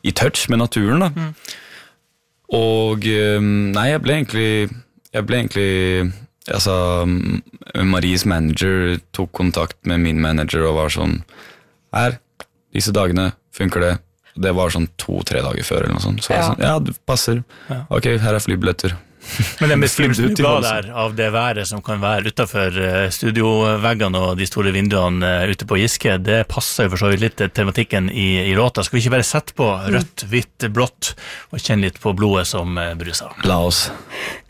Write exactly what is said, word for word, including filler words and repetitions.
i touch med naturen da. Mm. Og nei, jeg ble egentlig jeg ble egentlig altså, Maries manager tok kontakt med min manager og var sånn, her, disse dagene funker det. Det var sånn to-tre dager før eller noe sånt. Så ja. Jeg sånn, ja, det passer. Ja. Ok, her er flybilletter. Men den beskrivelsen du ga der av det været som kan være utenfor studioveggene og de store vinduene ute på Giske, det passer jo for så vidt litt til tematikken i, i låta. Skal vi ikke bare sette på rødt, hvitt, blått og kjenne litt på blodet som bruser? La oss.